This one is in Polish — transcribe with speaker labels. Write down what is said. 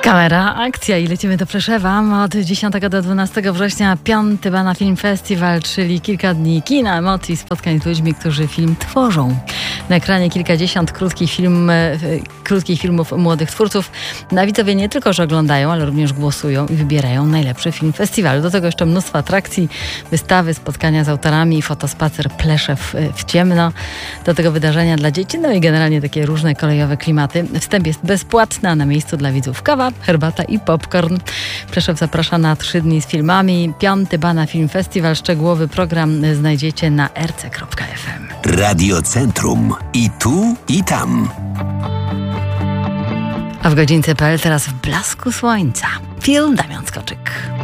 Speaker 1: Kamera, akcja i lecimy do Przeszewa. Od 10 do 12 września 5. Bana Film Festival, czyli kilka dni kina, emocji, spotkań z ludźmi, którzy film tworzą. Na ekranie kilkadziesiąt krótkich filmów młodych twórców. Na widzowie nie tylko, że oglądają, ale również głosują i wybierają najlepszy film festiwalu. Do tego jeszcze mnóstwo atrakcji, wystawy, spotkania z autorami, fotospacer Pleszew w ciemno. Do tego wydarzenia dla dzieci, no i generalnie takie różne kolejowe klimaty. Wstęp jest bezpłatny, a na miejscu dla widzów kawa, herbata i popcorn. Pleszew zaprasza na 3 dni z filmami. 5. Bana Film Festival. Szczegółowy program znajdziecie na rc.fm.
Speaker 2: Radio Centrum. I tu, i tam.
Speaker 1: A w godzince.pl teraz w blasku słońca. Film Damian Skoczyk.